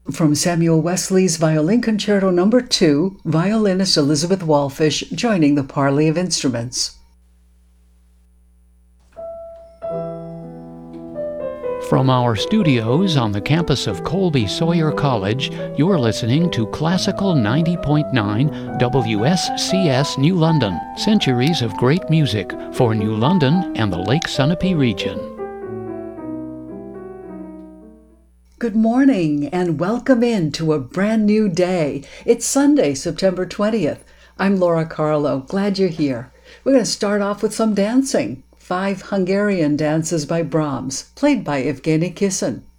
From Samuel Wesley's Violin Concerto No. 2, violinist Elizabeth Walfish joining the Parley of Instruments. From our studios on the campus of Colby Sawyer College, you're listening to Classical 90.9 WSCS New London, centuries of great music for New London and the Lake Sunapee region. Good morning and welcome in to a brand new day. It's Sunday, September 20th. I'm Laura Carlo. Glad you're here. We're going to start off with some dancing. 5 Hungarian dances by Brahms, played by Evgeny Kissin.